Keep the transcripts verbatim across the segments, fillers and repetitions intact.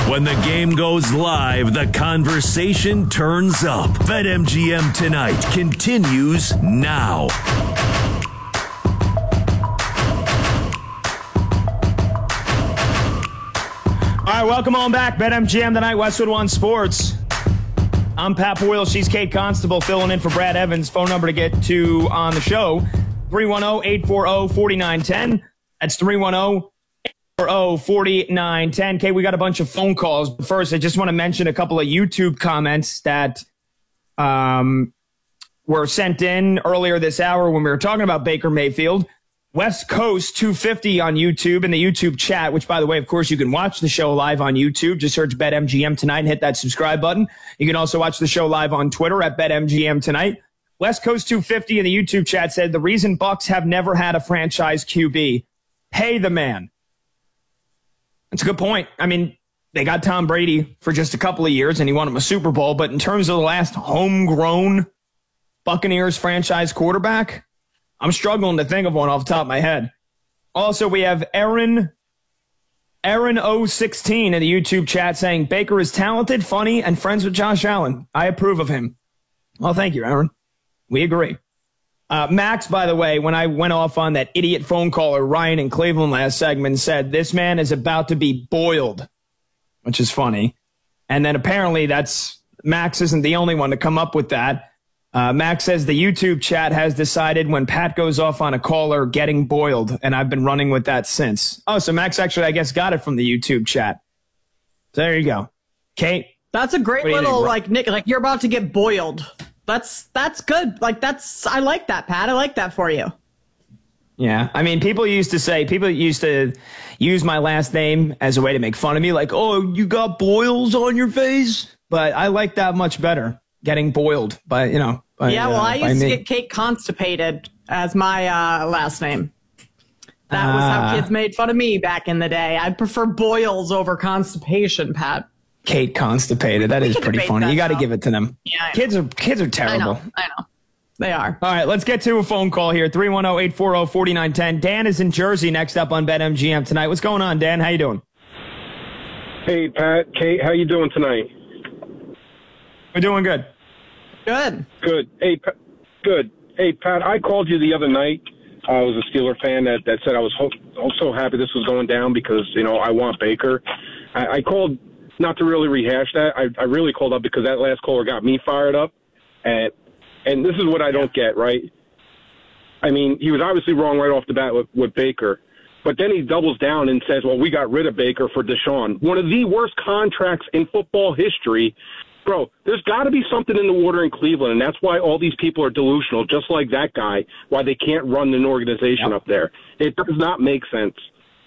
When the game goes live, the conversation turns up. BetMGM Tonight continues now. All right, welcome on back. BetMGM Tonight, Westwood One Sports. I'm Pat Boyle. She's Kate Constable filling in for Brad Evans. Phone number to get to on the show, three one zero, eight four zero, four nine one zero. That's three one zero, eight four zero, four nine one zero. Kate, we got a bunch of phone calls. But first, I just want to mention a couple of YouTube comments that um, were sent in earlier this hour when we were talking about Baker Mayfield. West Coast two fifty on YouTube in the YouTube chat, which, by the way, of course, you can watch the show live on YouTube. Just search BetMGM Tonight and hit that subscribe button. You can also watch the show live on Twitter at BetMGM Tonight. West Coast two fifty in the YouTube chat said, the reason Bucs have never had a franchise Q B, pay the man. That's a good point. I mean, they got Tom Brady for just a couple of years, and he won him a Super Bowl. But in terms of the last homegrown Buccaneers franchise quarterback, I'm struggling to think of one off the top of my head. Also, we have Aaron, Aaron O sixteen in the YouTube chat saying, Baker is talented, funny, and friends with Josh Allen. I approve of him. Well, thank you, Aaron. We agree. Uh, Max, by the way, when I went off on that idiot phone caller, Ryan in Cleveland last segment, said this man is about to be boiled, which is funny. And then apparently that's Max isn't the only one to come up with that. Uh, Max says the YouTube chat has decided when Pat goes off on a caller, getting boiled, and I've been running with that since. Oh, so Max actually, I guess, got it from the YouTube chat. So there you go. Kate? That's a great little, think? like, Nick, like, you're about to get boiled. That's that's good. Like, that's, I like that, Pat. I like that for you. Yeah. I mean, people used to say, people used to use my last name as a way to make fun of me, like, oh, you got boils on your face? But I like that much better, getting boiled by, you know. By, yeah, well, uh, I used to me. get Kate Constipated as my uh, last name. That was Ah. how kids made fun of me back in the day. I'd prefer boils over constipation, Pat. Kate Constipated. That We is can pretty debate funny. that You got to now. give it to them. Yeah, I know. Kids are kids are I terrible. know, I know. They are. All right, let's get to a phone call here. three one zero, eight four zero, four nine one zero. Dan is in Jersey next up on BetMGM Tonight. What's going on, Dan? How you doing? Hey, Pat, Kate, how you doing tonight? We're doing good. Good. Good. Hey, Pa- good. Hey, Pat, I called you the other night. I was a Steeler fan that, that said I was ho- so happy this was going down because, you know, I want Baker. I, I called not to really rehash that. I, I really called up because that last caller got me fired up. And and this is what I don't get, right? I mean, he was obviously wrong right off the bat with, with Baker. But then he doubles down and says, well, we got rid of Baker for Deshaun. One of the worst contracts in football history. Bro, there's got to be something in the water in Cleveland, and that's why all these people are delusional, just like that guy, why they can't run an organization Yep. up there. It does not make sense.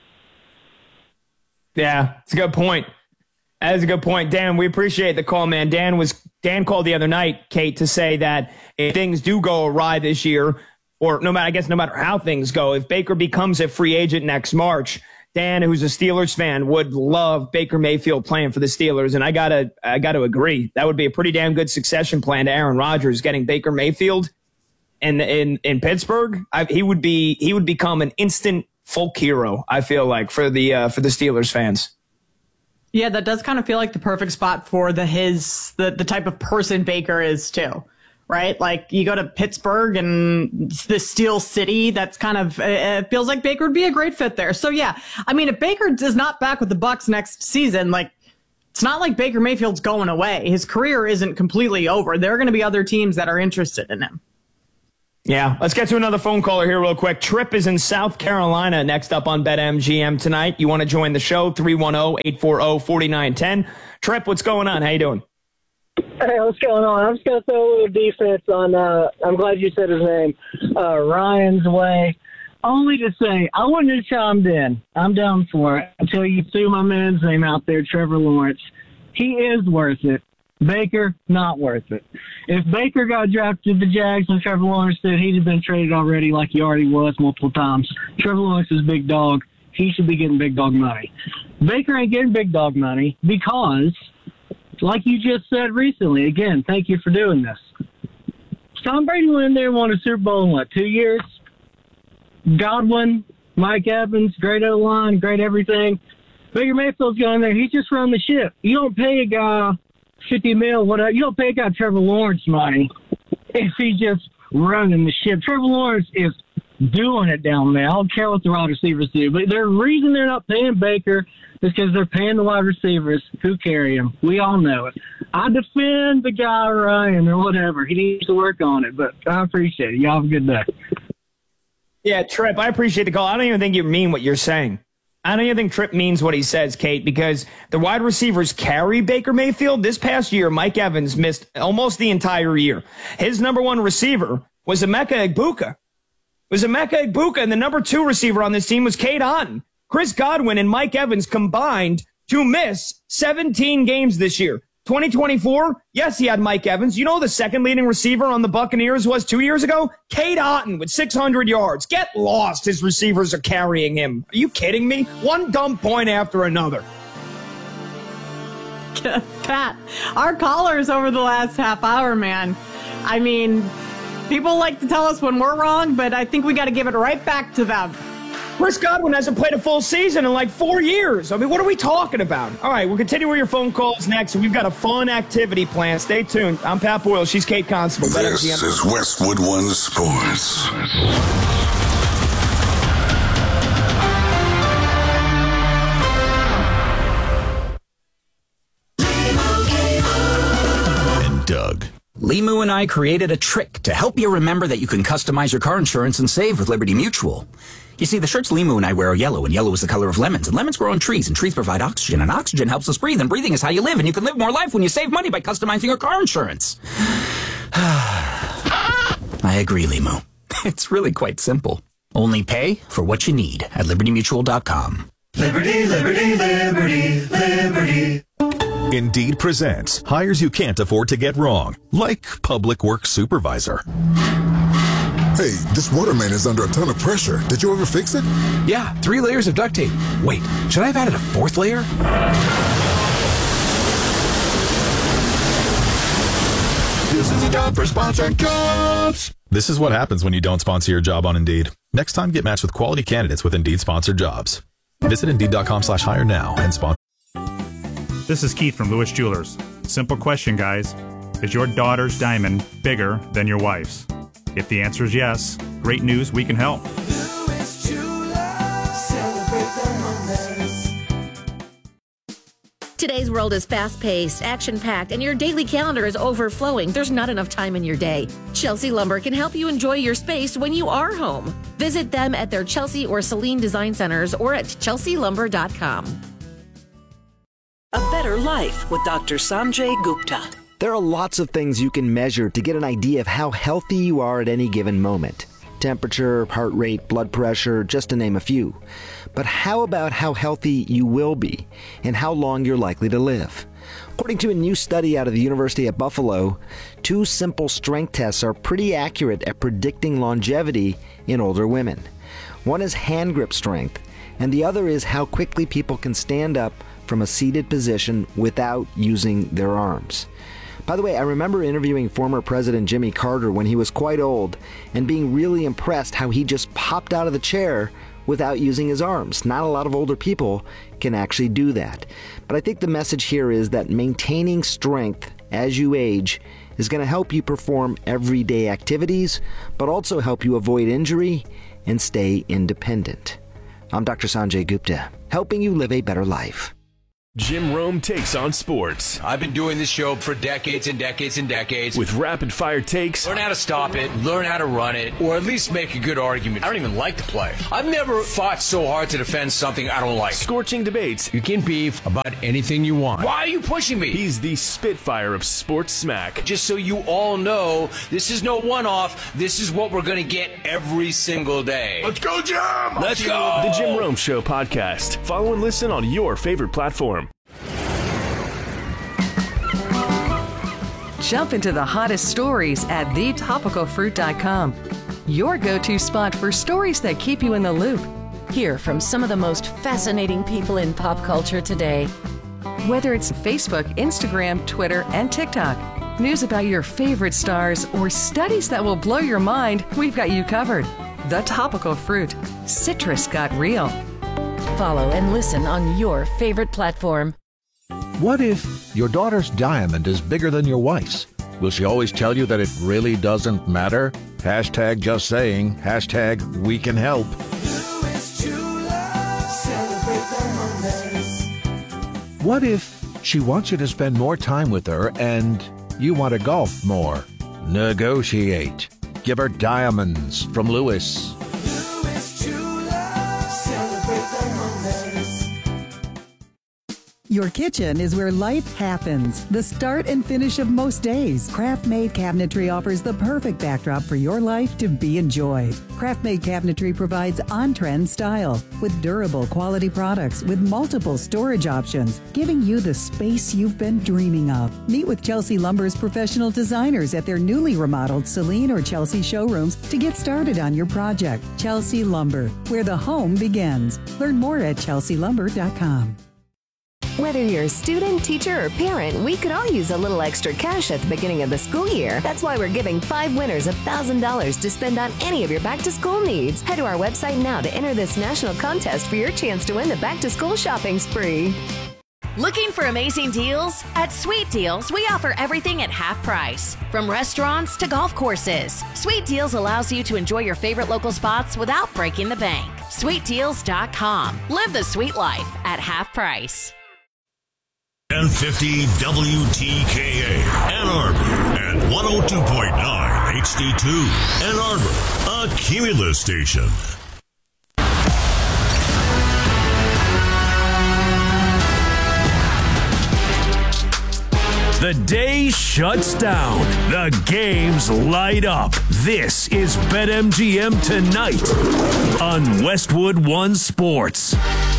Yeah, it's a good point. That is a good point. Dan, we appreciate the call, man. Dan was Dan called the other night, Kate, to say that if things do go awry this year, or no matter, I guess no matter how things go, if Baker becomes a free agent next March, Dan, who's a Steelers fan, would love Baker Mayfield playing for the Steelers, and I gotta, I gotta agree. That would be a pretty damn good succession plan to Aaron Rodgers, getting Baker Mayfield in in in Pittsburgh. I, he would be, he would become an instant folk hero. I feel like for the uh, for the Steelers fans. Yeah, that does kind of feel like the perfect spot for the his the, the type of person Baker is too, right? Like you go to Pittsburgh and the Steel City, that's kind of it feels like Baker would be a great fit there. So yeah, I mean, if Baker is not back with the Bucs next season, like it's not like Baker Mayfield's going away. His career isn't completely over. There are going to be other teams that are interested in him. Yeah, let's get to another phone caller here real quick. Trip is in South Carolina next up on BetMGM Tonight. You want to join the show, three one zero, eight four zero, four nine one zero. Trip, what's going on? How you doing? Hey, what's going on? I'm just going to throw a little defense on, uh, I'm glad you said his name, uh, Ryan's way. Only to say, I wouldn't have chimed in. I'm down for it until you threw my man's name out there, Trevor Lawrence. He is worth it. Baker, not worth it. If Baker got drafted to the Jags and Trevor Lawrence did, he'd have been traded already like he already was multiple times. Trevor Lawrence is big dog. He should be getting big dog money. Baker ain't getting big dog money because, like you just said recently, again, thank you for doing this. Tom Brady went in there and won a Super Bowl in, what, two years? Godwin, Mike Evans, great O-line, great everything. Baker Mayfield's going there. He just run the ship. You don't pay a guy fifty mil, whatever. You don't pay a guy Trevor Lawrence money if he's just running the ship. Trevor Lawrence is doing it down there. I don't care what the wide receivers do, but the reason they're not paying Baker is because they're paying the wide receivers who carry him. We all know it. I defend the guy Ryan or whatever. He needs to work on it, but I appreciate it. Y'all have a good day. Yeah, Tripp, I appreciate the call. I don't even think you mean what you're saying. I don't even think Tripp means what he says, Kate, because the wide receivers carry Baker Mayfield. This past year, Mike Evans missed almost the entire year. His number one receiver was Emeka Egbuka. was Emeka Egbuka, and the number two receiver on this team was Cade Otton. Chris Godwin and Mike Evans combined to miss seventeen games this year. twenty twenty-four, yes, he had Mike Evans. You know who the second leading receiver on the Buccaneers was two years ago? Cade Otton with six hundred yards. Get lost. His receivers are carrying him. Are you kidding me? One dumb point after another. Pat, our callers over the last half hour, man. I mean, people like to tell us when we're wrong, but I think we got to give it right back to them. Chris Godwin hasn't played a full season in like four years. I mean, what are we talking about? All right, we'll continue with your phone calls next. We've got a fun activity planned. Stay tuned. I'm Pat Boyle. She's Kate Constable. This is Westwood One Sports. And Doug. Limu and I created a trick to help you remember that you can customize your car insurance and save with Liberty Mutual. You see, the shirts Limu and I wear are yellow, and yellow is the color of lemons, and lemons grow on trees, and trees provide oxygen, and oxygen helps us breathe, and breathing is how you live, and you can live more life when you save money by customizing your car insurance. I agree, Limu. It's really quite simple. Only pay for what you need at liberty mutual dot com. Liberty, liberty, liberty, liberty. Indeed presents hires you can't afford to get wrong, like public works supervisor. Hey, this water main is under a ton of pressure. Did you ever fix it? Yeah, three layers of duct tape. Wait, should I have added a fourth layer? This is a job for sponsored jobs. This is what happens when you don't sponsor your job on Indeed. Next time, get matched with quality candidates with Indeed sponsored jobs. Visit Indeed.com slash hire now and sponsor. This is Keith from Lewis Jewelers. Simple question, guys. Is your daughter's diamond bigger than your wife's? If the answer is yes, great news, we can help. Lewis Jewelers, celebrate the moments. Today's world is fast-paced, action-packed, and your daily calendar is overflowing. There's not enough time in your day. Chelsea Lumber can help you enjoy your space when you are home. Visit them at their Chelsea or Celine Design Centers or at chelsea lumber dot com. A Better Life with Doctor Sanjay Gupta. There are lots of things you can measure to get an idea of how healthy you are at any given moment. Temperature, heart rate, blood pressure, just to name a few. But how about how healthy you will be and how long you're likely to live? According to a new study out of the University of Buffalo, two simple strength tests are pretty accurate at predicting longevity in older women. One is hand grip strength, and the other is how quickly people can stand up from a seated position without using their arms. By the way, I remember interviewing former President Jimmy Carter when he was quite old and being really impressed how he just popped out of the chair without using his arms. Not a lot of older people can actually do that. But I think the message here is that maintaining strength as you age is going to help you perform everyday activities, but also help you avoid injury and stay independent. I'm Doctor Sanjay Gupta, helping you live a better life. Jim Rome takes on sports. I've been doing this show for decades and decades and decades. With rapid-fire takes. Learn how to stop it, learn how to run it, or at least make a good argument. I don't even like to play. I've never fought so hard to defend something I don't like. Scorching debates. You can beef about anything you want. Why are you pushing me? He's the Spitfire of sports smack. Just so you all know, this is no one-off. This is what we're going to get every single day. Let's go, Jim! Let's go! The Jim Rome Show podcast. Follow and listen on your favorite platform. Jump into the hottest stories at the topical fruit dot com. Your go-to spot for stories that keep you in the loop. Hear from some of the most fascinating people in pop culture today. Whether it's Facebook, Instagram, Twitter, and TikTok, news about your favorite stars, or studies that will blow your mind, we've got you covered. The Topical Fruit. Citrus got real. Follow and listen on your favorite platform. What if your daughter's diamond is bigger than your wife's? Will she always tell you that it really doesn't matter? Hashtag just saying. Hashtag we can help. What if she wants you to spend more time with her and you want to golf more? Negotiate. Give her diamonds from Lewis. Your kitchen is where life happens, the start and finish of most days. Craft-Made Cabinetry offers the perfect backdrop for your life to be enjoyed. Craft-Made Cabinetry provides on-trend style with durable quality products with multiple storage options, giving you the space you've been dreaming of. Meet with Chelsea Lumber's professional designers at their newly remodeled Celine or Chelsea showrooms to get started on your project. Chelsea Lumber, where the home begins. Learn more at chelsea lumber dot com. Whether you're a student, teacher, or parent, we could all use a little extra cash at the beginning of the school year. That's why we're giving five winners one thousand dollars to spend on any of your back-to-school needs. Head to our website now to enter this national contest for your chance to win the back-to-school shopping spree. Looking for amazing deals? At Sweet Deals, we offer everything at half price. From restaurants to golf courses, Sweet Deals allows you to enjoy your favorite local spots without breaking the bank. sweet deals dot com. Live the sweet life at half price. ten fifty W T K A, Ann Arbor, and one oh two point nine H D two, Ann Arbor, a Cumulus station. The day shuts down. The games light up. This is BetMGM Tonight on Westwood One Sports.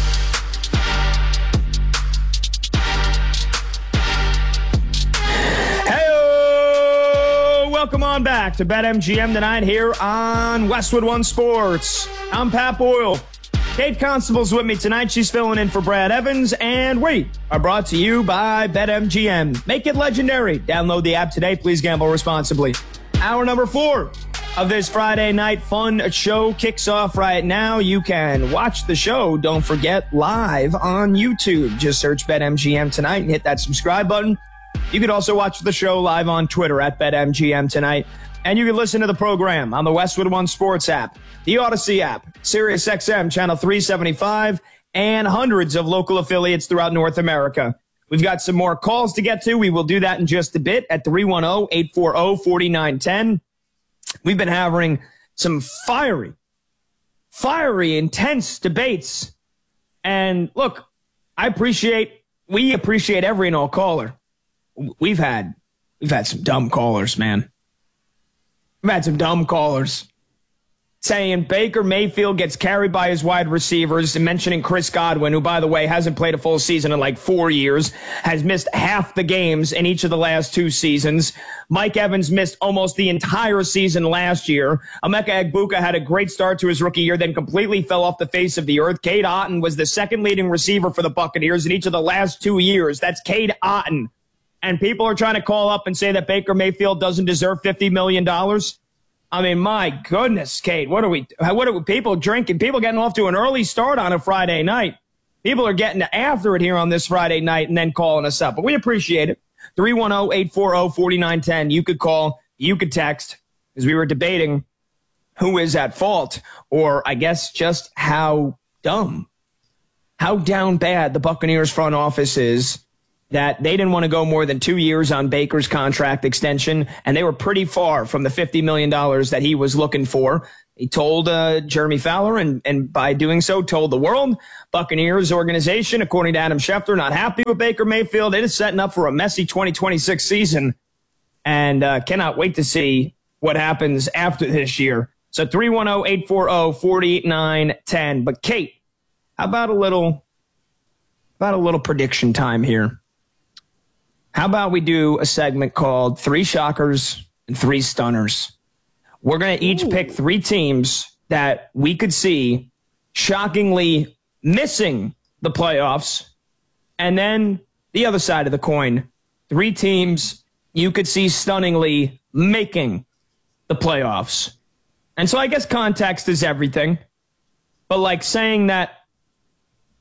Welcome on back to BetMGM Tonight here on Westwood One Sports. I'm Pat Boyle. Kate Constable's with me tonight. She's filling in for Brad Evans. And we are brought to you by BetMGM. Make it legendary. Download the app today. Please gamble responsibly. Hour number four of this Friday night fun show kicks off right now. You can watch the show, don't forget, live on YouTube. Just search BetMGM Tonight and hit that subscribe button. You could also watch the show live on Twitter at BetMGM Tonight. And you can listen to the program on the Westwood One Sports app, the Odyssey app, SiriusXM Channel three seventy-five, and hundreds of local affiliates throughout North America. We've got some more calls to get to. We will do that in just a bit at three one zero, eight four zero, four nine one zero. We've been having some fiery, fiery, intense debates. And look, I appreciate, we appreciate every and all caller. We've had, we've had some dumb callers, man. We've had some dumb callers saying Baker Mayfield gets carried by his wide receivers and mentioning Chris Godwin, who, by the way, hasn't played a full season in like four years, has missed half the games in each of the last two seasons. Mike Evans missed almost the entire season last year. Emeka Egbuka had a great start to his rookie year, then completely fell off the face of the earth. Cade Otton was the second leading receiver for the Buccaneers in each of the last two years. That's Cade Otton. And people are trying to call up and say that Baker Mayfield doesn't deserve fifty million dollars. I mean, my goodness, Kate, what are we, what are we, people drinking, people getting off to an early start on a Friday night. People are getting after it here on this Friday night and then calling us up. But we appreciate it. three one zero, eight four zero, four nine one zero. You could call, you could text, because we were debating who is at fault, or I guess just how dumb, how down bad the Buccaneers front office is, that they didn't want to go more than two years on Baker's contract extension, and they were pretty far from the fifty million dollars that he was looking for. He told uh, Jeremy Fowler, and, and by doing so, told the world, Buccaneers organization, according to Adam Schefter, not happy with Baker Mayfield. It is setting up for a messy twenty twenty-six season, and uh, cannot wait to see what happens after this year. So three one zero, eight four zero, four nine one zero. But Kate, how about a little, about a little prediction time here? How about we do a segment called Three Shockers and Three Stunners? We're going to each Ooh. pick three teams that we could see shockingly missing the playoffs. And then the other side of the coin, three teams you could see stunningly making the playoffs. And so I guess context is everything. But like saying that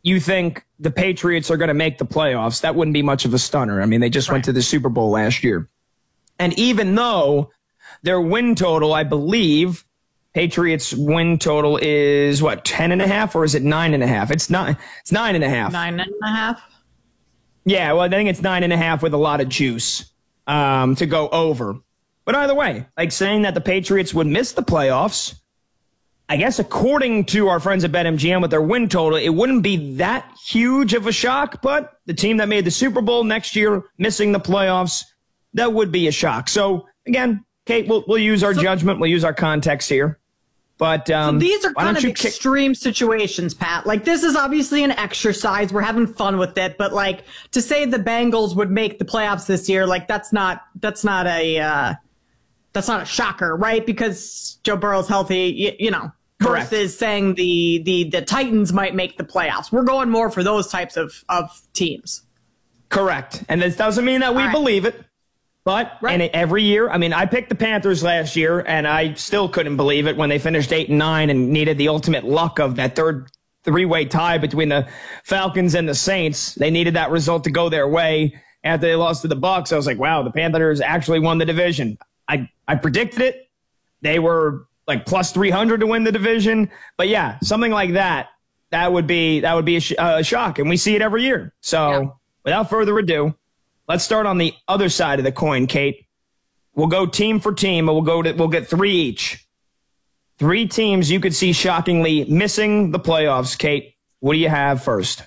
you think the Patriots are going to make the playoffs, that wouldn't be much of a stunner. I mean, they just right. went to the Super Bowl last year. And even though their win total, I believe, Patriots win total is what, ten and a half, or is it nine and a half? It's not, it's nine and a half. Nine and a half? Yeah, well, I think it's nine and a half with a lot of juice um, to go over. But either way, like saying that the Patriots would miss the playoffs, I guess according to our friends at BetMGM with their win total, it wouldn't be that huge of a shock, but the team that made the Super Bowl next year missing the playoffs, that would be a shock. So again, Kate, we'll, we'll use our so, judgment. We'll use our context here. But um, so these are kind of extreme kick- situations, Pat. Like, this is obviously an exercise. We're having fun with it. But, like, to say the Bengals would make the playoffs this year, like, that's not that's not a uh, that's not a shocker, right? Because Joe Burrow's healthy, you, you know, Correct. versus saying the, the, the Titans might make the playoffs. We're going more for those types of, of teams. Correct. And this doesn't mean that we right. believe it. But right. and every year, I mean, I picked the Panthers last year, and I still couldn't believe it when they finished eight and nine and needed the ultimate luck of that third three-way tie between the Falcons and the Saints. They needed that result to go their way after they lost to the Bucs. I was like, wow, the Panthers actually won the division. I, I predicted it. They were like plus three hundred to win the division. But yeah, something like that, that would be that would be a, sh- a shock, and we see it every year. So yeah. without further ado, let's start on the other side of the coin, Kate. We'll go team for team, and we'll go to we'll get three each. Three teams you could see shockingly missing the playoffs, Kate. What do you have first?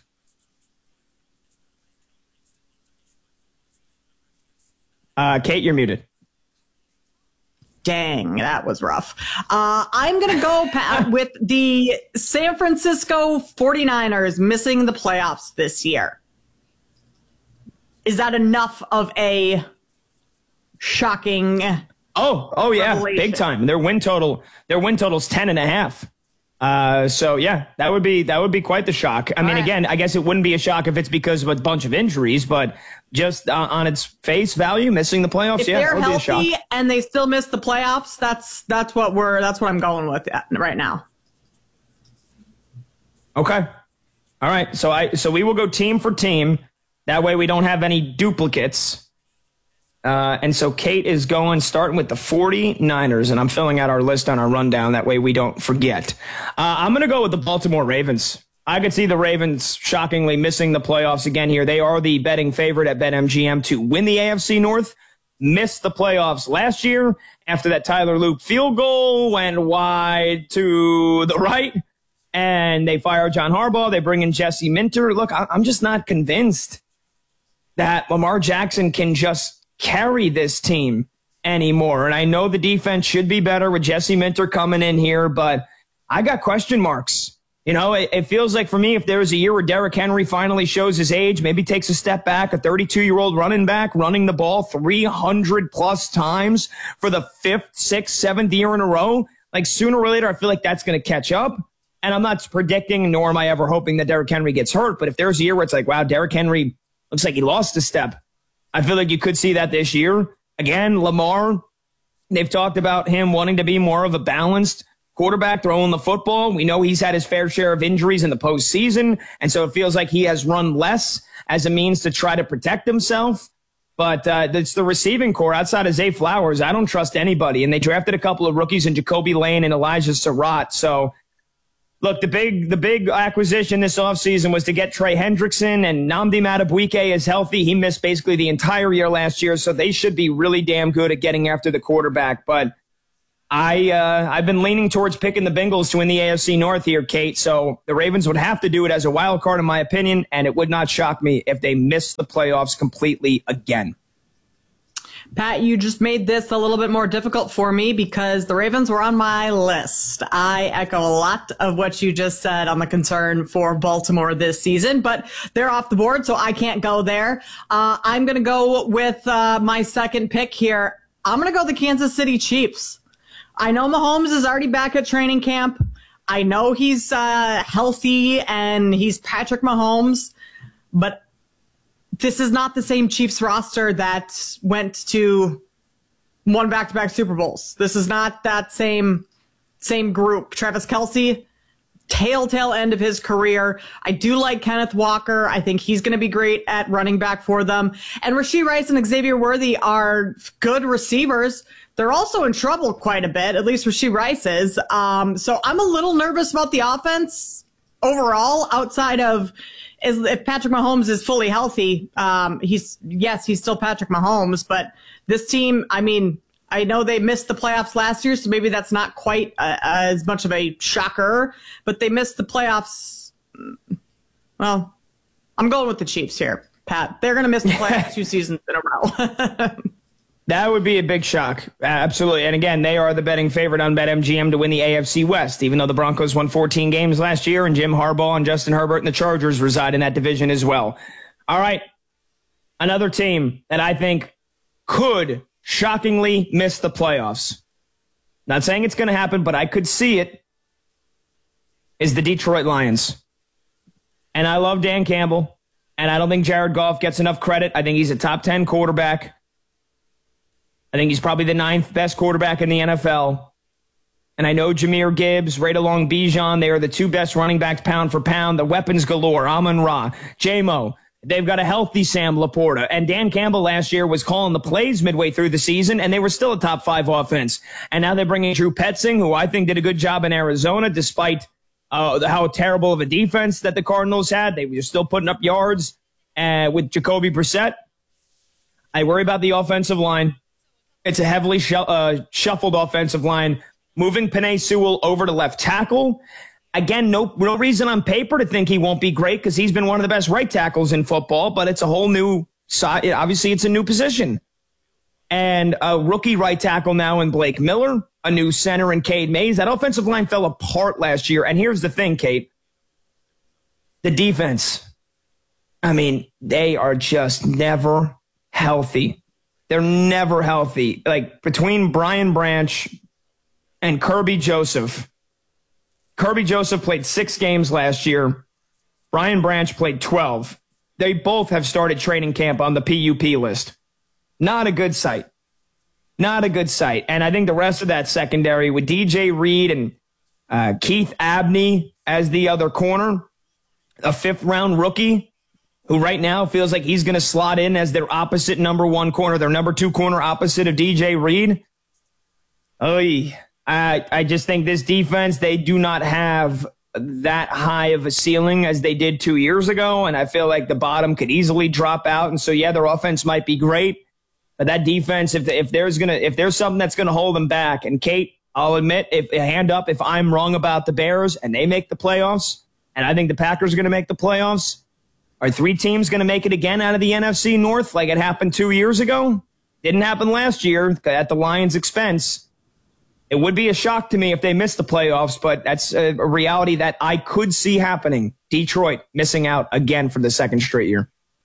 Uh, Kate, you're muted. Dang, that was rough. Uh, I'm going to go Pat, with the San Francisco forty-niners missing the playoffs this year. Is that enough of a shocking Oh, oh yeah, revelation? Big time. Their win total, their win total's ten and a half. Uh, so yeah, that would be, that would be quite the shock. I All mean, right. again, I guess it wouldn't be a shock if it's because of a bunch of injuries, but just uh, on its face value, missing the playoffs, if yeah, they're that would healthy be a shock. And they still miss the playoffs, that's, that's what we're, that's what I'm going with right now. Okay. All right. So I, so we will go team for team. That way we don't have any duplicates. Uh, and so Kate is going, starting with the forty-niners, and I'm filling out our list on our rundown. That way we don't forget. Uh, I'm going to go with the Baltimore Ravens. I could see the Ravens shockingly missing the playoffs again here. They are the betting favorite at BetMGM to win the A F C North. Missed the playoffs last year after that Tyler Luke field goal went wide to the right, and they fire John Harbaugh. They bring in Jesse Minter. Look, I'm just not convinced that Lamar Jackson can just carry this team anymore. And I know the defense should be better with Jesse Minter coming in here, but I got question marks. You know, it, it feels like for me, if there was a year where Derrick Henry finally shows his age, maybe takes a step back, a thirty-two-year-old running back running the ball three hundred plus times for the fifth, sixth, seventh year in a row, like sooner or later, I feel like that's going to catch up. And I'm not predicting, nor am I ever hoping that Derrick Henry gets hurt. But if there's a year where it's like, wow, Derrick Henry looks like he lost a step, I feel like you could see that this year. Again, Lamar, they've talked about him wanting to be more of a balanced quarterback throwing the football. We know he's had his fair share of injuries in the postseason, and so it feels like he has run less as a means to try to protect himself. But uh, it's the receiving core outside of Zay Flowers. I don't trust anybody, and they drafted a couple of rookies in Jacoby Lane and Elijah Surratt. So, look, the big the big acquisition this offseason was to get Trey Hendrickson, and Nnamdi Madubuike is healthy. He missed basically the entire year last year, so they should be really damn good at getting after the quarterback. But I, uh, I've been leaning towards picking the Bengals to win the A F C North here, Kate, so the Ravens would have to do it as a wild card in my opinion, and it would not shock me if they missed the playoffs completely again. Pat, you just made this a little bit more difficult for me because the Ravens were on my list. I echo a lot of what you just said on the concern for Baltimore this season, but they're off the board, so I can't go there. Uh, I'm going to go with uh, my second pick here. I'm going to go the Kansas City Chiefs. I know Mahomes is already back at training camp. I know he's uh, healthy and he's Patrick Mahomes, but this is not the same Chiefs roster that went to one back-to-back Super Bowls. This is not that same same group. Travis Kelce, telltale end of his career. I do like Kenneth Walker. I think he's going to be great at running back for them. And Rashee Rice and Xavier Worthy are good receivers. They're also in trouble quite a bit, at least Rashee Rice is. Um, so I'm a little nervous about the offense overall, outside of is if Patrick Mahomes is fully healthy. Um, he's yes, he's still Patrick Mahomes, but this team, I mean, I know they missed the playoffs last year, so maybe that's not quite uh, as much of a shocker, but they missed the playoffs. Well, I'm going with the Chiefs here, Pat. They're going to miss the playoffs two seasons in a row. That would be a big shock. Absolutely. And again, they are the betting favorite on BetMGM to win the A F C West, even though the Broncos won fourteen games last year and Jim Harbaugh and Justin Herbert and the Chargers reside in that division as well. All right. Another team that I think could shockingly miss the playoffs. Not saying it's going to happen, but I could see it, is the Detroit Lions. And I love Dan Campbell, and I don't think Jared Goff gets enough credit. I think he's a top ten quarterback. I think he's probably the ninth best quarterback in the N F L. And I know Jahmyr Gibbs, right along Bijan, they are the two best running backs pound for pound. The weapons galore, Amon-Ra, J-Mo. They've got a healthy Sam Laporta. And Dan Campbell last year was calling the plays midway through the season, and they were still a top five offense. And now they're bringing Drew Petzing, who I think did a good job in Arizona, despite uh, how terrible of a defense that the Cardinals had. They were still putting up yards uh, with Jacoby Brissett. I worry about the offensive line. It's a heavily sh- uh, shuffled offensive line. Moving Penei Sewell over to left tackle. Again, no no reason on paper to think he won't be great because he's been one of the best right tackles in football, but it's a whole new side. Obviously, it's a new position. And a rookie right tackle now in Blake Miller, a new center in Cade Mays. That offensive line fell apart last year. And here's the thing, Kate. The defense. I mean, they are just never healthy. They're never healthy. Like, between Brian Branch and Kirby Joseph, Kirby Joseph played six games last year. Brian Branch played twelve. They both have started training camp on the P U P list. Not a good sight. Not a good sight. And I think the rest of that secondary with D J Reed and uh, Keith Abney as the other corner, a fifth-round rookie who right now feels like he's going to slot in as their opposite number one corner, their number two corner opposite of D J Reed. Oy. I, I just think this defense, they do not have that high of a ceiling as they did two years ago, and I feel like the bottom could easily drop out. And so, yeah, their offense might be great, but that defense, if if there's gonna if there's something that's gonna hold them back, and Kate, I'll admit, if hand up if I'm wrong about the Bears and they make the playoffs, and I think the Packers are gonna make the playoffs, are three teams gonna make it again out of the N F C North like it happened two years ago? Didn't happen last year at the Lions' expense. It would be a shock to me if they missed the playoffs, but that's a reality that I could see happening. Detroit missing out again for the second straight year.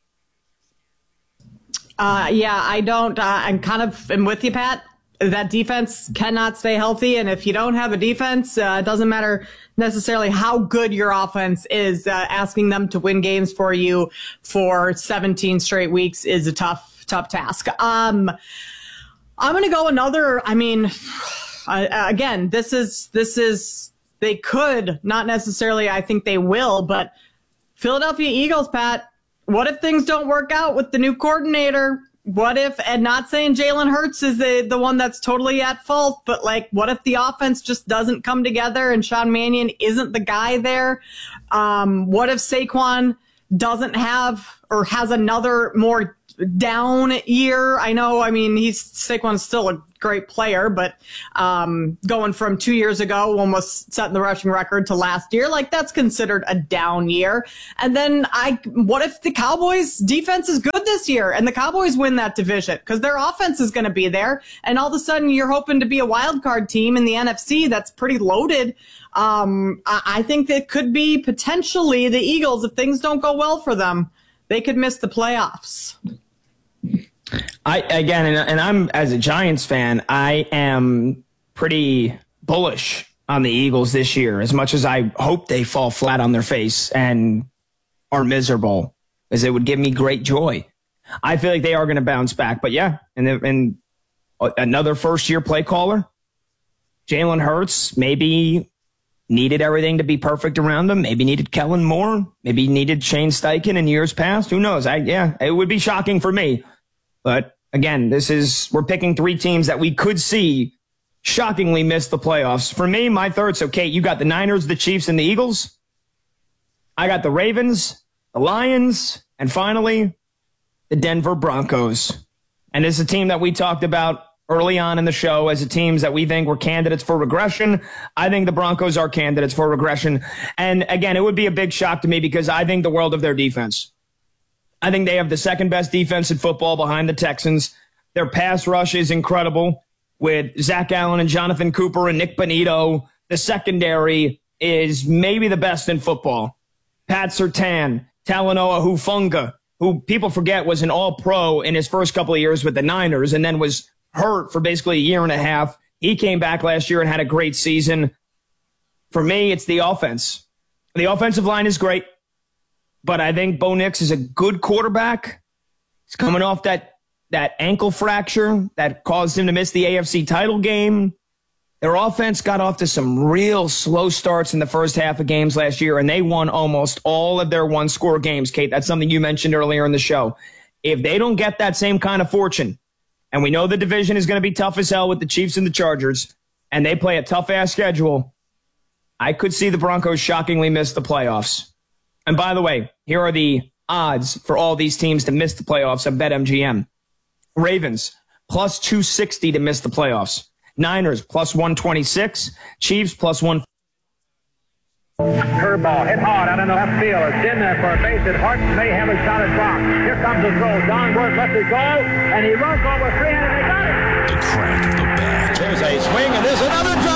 Uh, yeah, I don't. Uh, I'm kind of am with you, Pat. That defense cannot stay healthy, and if you don't have a defense, uh, it doesn't matter necessarily how good your offense is. Uh, asking them to win games for you for seventeen straight weeks is a tough, tough task. Um, I'm going to go another. I mean. Uh, again, this is, this is, they could, not necessarily, I think they will, but Philadelphia Eagles, Pat, what if things don't work out with the new coordinator? What if, and not saying Jalen Hurts is the, the one that's totally at fault, but like, what if the offense just doesn't come together and Sean Mannion isn't the guy there? Um, what if Saquon doesn't have, or has another more down year? I know, I mean, he's, Saquon's still a great player, but um, going from two years ago, almost setting the rushing record to last year, like that's considered a down year. And then I, what if the Cowboys defense is good this year and the Cowboys win that division because their offense is going to be there, and all of a sudden you're hoping to be a wild card team in the N F C that's pretty loaded. Um, I, I think that could be potentially the Eagles if things don't go well for them. They could miss the playoffs. I again, and, and I'm as a Giants fan, I am pretty bullish on the Eagles this year. As much as I hope they fall flat on their face and are miserable, as it would give me great joy. I feel like they are going to bounce back. But yeah, and and another first year play caller, Jalen Hurts, maybe needed everything to be perfect around them. Maybe needed Kellen Moore. Maybe needed Shane Steichen in years past. Who knows? I, yeah, it would be shocking for me. But again, this is, we're picking three teams that we could see shockingly miss the playoffs. For me, my third, so Kate, you got the Niners, the Chiefs, and the Eagles. I got the Ravens, the Lions, and finally, the Denver Broncos. And it's a team that we talked about early on in the show as a teams that we think were candidates for regression. I think the Broncos are candidates for regression. And again, it would be a big shock to me because I think the world of their defense. I think they have the second best defense in football behind the Texans. Their pass rush is incredible with Zach Allen and Jonathan Cooper and Nick Bonito. The secondary is maybe the best in football. Pat Surtain, Talanoa Hufanga, who people forget was an all-pro in his first couple of years with the Niners and then was hurt for basically a year and a half. He came back last year and had a great season. For me, it's the offense. The offensive line is great, but I think Bo Nix is a good quarterback. He's coming off that, that ankle fracture that caused him to miss the A F C title game. Their offense got off to some real slow starts in the first half of games last year, and they won almost all of their one-score games. Kate, that's something you mentioned earlier in the show. If they don't get that same kind of fortune, and we know the division is going to be tough as hell with the Chiefs and the Chargers, and they play a tough-ass schedule, I could see the Broncos shockingly miss the playoffs. And by the way, here are the odds for all these teams to miss the playoffs at BetMGM. Ravens, plus two sixty to miss the playoffs. Niners, plus one twenty-six. Chiefs, plus one. Curveball hit hard out in the left field. It's in there for a base hit. Hart may have a shot at block. Here comes the throw. Don Ward lets it go, and he runs over three, and they got it. The crack of the bat. There's a swing, and there's another drive.